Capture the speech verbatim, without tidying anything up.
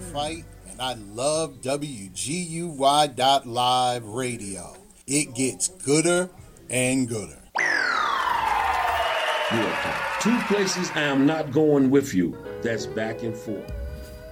fight, and I love W G U Y dot live radio. It gets gooder and gooder. Two places I am not going with you. That's back and forth.